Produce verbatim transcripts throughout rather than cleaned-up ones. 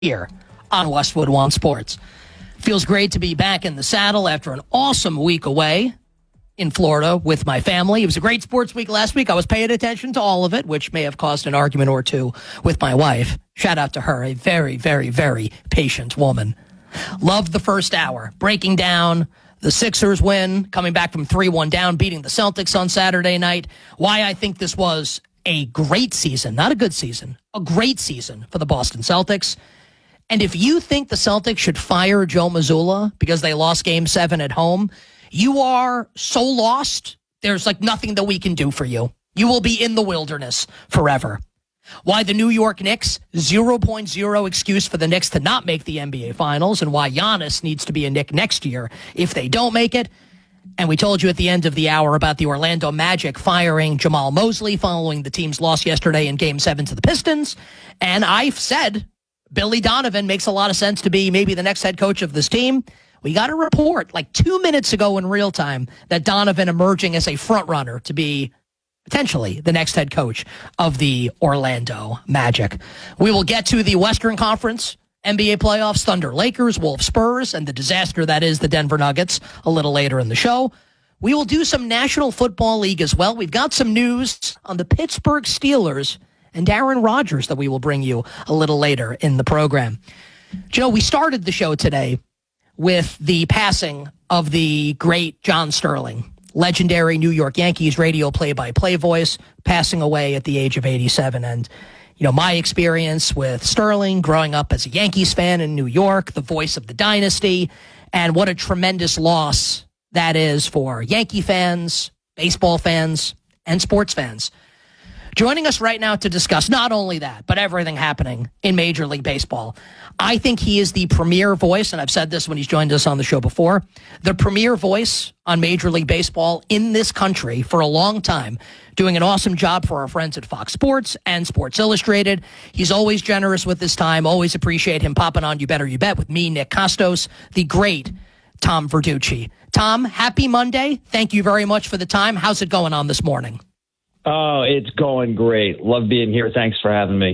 here on Westwood One Sports. Feels great to be back in the saddle after an awesome week away in Florida with my family. It was a great sports week last week. I was paying attention to all of it, which may have caused an argument or two with my wife. Shout out to her, a very, very, very patient woman. Loved the first hour, breaking down the Sixers win, coming back from three one down, beating the Celtics on Saturday night. Why I think this was a great season, not a good season, a great season for the Boston Celtics. And if you think the Celtics should fire Joe Mazzulla because they lost game seven at home, you are so lost, there's like nothing that we can do for you. You will be in the wilderness forever. Why the New York Knicks, zero point zero excuse for the Knicks to not make the N B A Finals, and why Giannis needs to be a Knick next year if they don't make it. And we told you at the end of the hour about the Orlando Magic firing Jamal Mosley following the team's loss yesterday in Game seven to the Pistons. And I've said Billy Donovan makes a lot of sense to be maybe the next head coach of this team. We got a report like two minutes ago in real time that Donovan emerging as a front runner to be potentially the next head coach of the Orlando Magic. We will get to the Western Conference N B A playoffs, Thunder Lakers, Wolves Spurs, and the disaster that is the Denver Nuggets a little later in the show. We will do some National Football League as well. We've got some news on the Pittsburgh Steelers and Aaron Rodgers that we will bring you a little later in the program. Joe, we started the show today with the passing of the great John Sterling, legendary New York Yankees radio play-by-play voice, passing away at the age of eighty-seven. And, you know, my experience with Sterling growing up as a Yankees fan in New York, the voice of the dynasty, and what a tremendous loss that is for Yankee fans, baseball fans, and sports fans. Joining us right now to discuss not only that, but everything happening in Major League Baseball. I think he is the premier voice, and I've said this when he's joined us on the show before, the premier voice on Major League Baseball in this country for a long time, doing an awesome job for our friends at Fox Sports and Sports Illustrated. He's always generous with his time. Always appreciate him popping on You Better You Bet with me, Nick Costos, the great Tom Verducci. Tom, happy Monday. Thank you very much for the time. How's it going on this morning? Oh, it's going great. Love being here. Thanks for having me.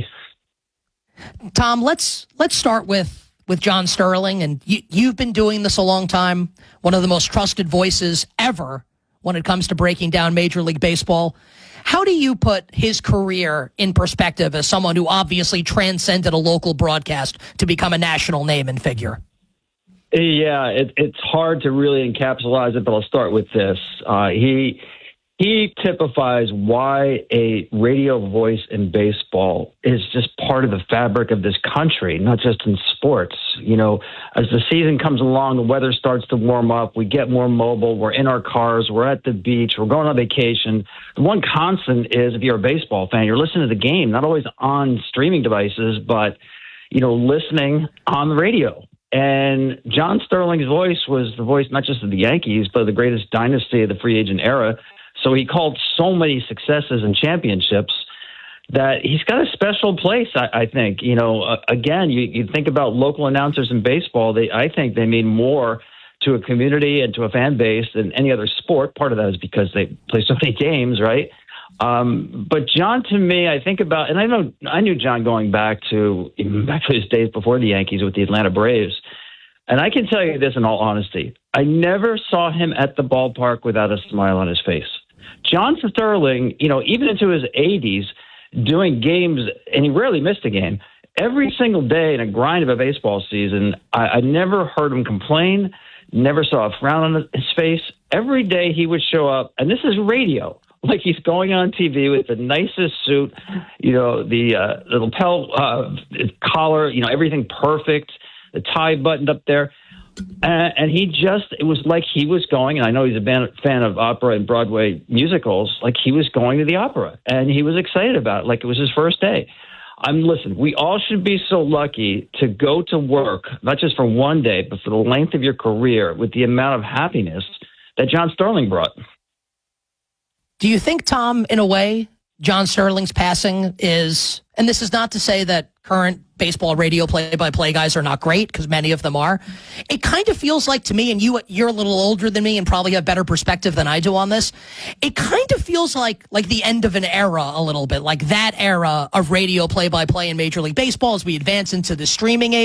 Tom, let's let's start with, with John Sterling. And you, you've been doing this a long time, one of the most trusted voices ever when it comes to breaking down Major League Baseball. How do you put his career in perspective as someone who obviously transcended a local broadcast to become a national name and figure? Yeah, it, it's hard to really encapsulate it, but I'll start with this. Uh, he... He typifies why a radio voice in baseball is just part of the fabric of this country, not just in sports. You know, as the season comes along, the weather starts to warm up, we get more mobile, we're in our cars, we're at the beach, we're going on vacation. The one constant is, if you're a baseball fan, you're listening to the game, not always on streaming devices, but, you know, listening on the radio. And John Sterling's voice was the voice not just of the Yankees, but of the greatest dynasty of the free agent era. So he called so many successes and championships that he's got a special place, I, I think. You know, uh, again, you, you think about local announcers in baseball, they I think they mean more to a community and to a fan base than any other sport. Part of that is because they play so many games, right? Um, but John, to me, I think about, and I know I knew John going back to even back to his days before the Yankees with the Atlanta Braves. And I can tell you this in all honesty, I never saw him at the ballpark without a smile on his face. John Sterling, you know, even into his eighties, doing games, and he rarely missed a game, every single day in a grind of a baseball season, I, I never heard him complain, never saw a frown on his face. Every day he would show up, and this is radio, like he's going on T V with the nicest suit, you know, the, uh, the lapel uh, collar, you know, everything perfect, the tie buttoned up there. Uh, and he just, it was like he was going, and I know he's a ban- fan of opera and Broadway musicals, like he was going to the opera, and he was excited about it, like it was his first day. I'm listen, we all should be so lucky to go to work, not just for one day, but for the length of your career with the amount of happiness that John Sterling brought. Do you think, Tom, in a way, John Sterling's passing is and this is not to say that current baseball radio play-by-play guys are not great, because many of them are. It kind of feels like to me, and you, you're a little older than me and probably have better perspective than I do on this, it kind of feels like like the end of an era a little bit, like that era of radio play-by-play in Major League Baseball as we advance into the streaming age.